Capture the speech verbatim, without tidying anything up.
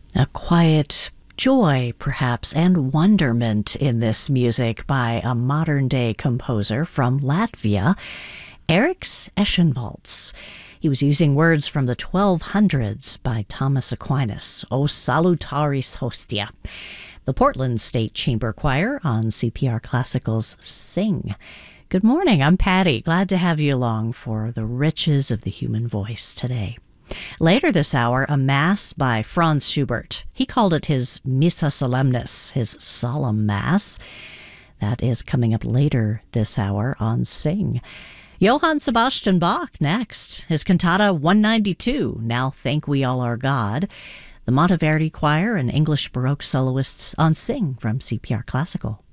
A quiet joy, perhaps, and wonderment in this music by a modern-day composer from Latvia, Eriks Eschenwalds. He was using words from the twelve hundreds by Thomas Aquinas, O Salutaris Hostia. The Portland State Chamber Choir on C P R Classical's Sing. Good morning, I'm Patty. Glad to have you along for the riches of the human voice today. Later this hour, a Mass by Franz Schubert. He called it his Missa Solemnis, his solemn Mass. That is coming up later this hour on Sing. Johann Sebastian Bach next. His cantata one ninety-two, Now Thank We All Our God. The Monteverdi Choir and English Baroque soloists on Sing from C P R Classical.